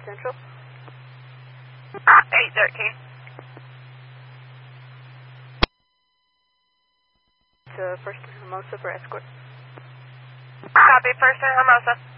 Central. 813. To First and Hermosa for escort. Copy, First and Hermosa.